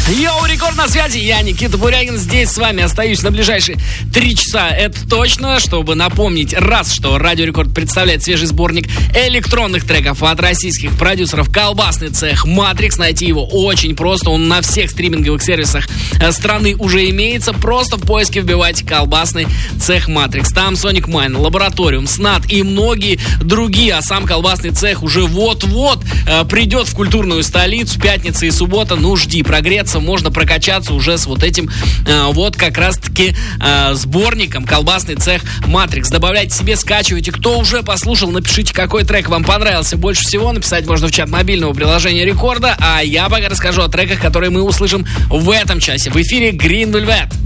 Йоу, рекорд на связи, я Никита Бурягин, здесь с вами остаюсь на ближайшие 3 часа, это точно, чтобы напомнить, раз, что Радио Рекорд представляет свежий сборник электронных треков от российских продюсеров «Колбасный цех Matrix», найти его очень просто, он на всех стриминговых сервисах страны уже имеется, просто в поиске вбивайте «Колбасный цех Matrix», там Sonic Mine, Лабораториум, Снат и многие другие, а сам «Колбасный цех» уже вот-вот придет в культурную столицу, пятница и суббота, ну жди, прогреться, можно прокачаться уже с вот этим вот как раз-таки сборником «Колбасный цех Matrix». Добавляйте себе, скачивайте. Кто уже послушал, напишите, какой трек вам понравился больше всего. Написать можно в чат мобильного приложения Рекорда. А я пока расскажу о треках, которые мы услышим в этом часе. В эфире Green Velvet.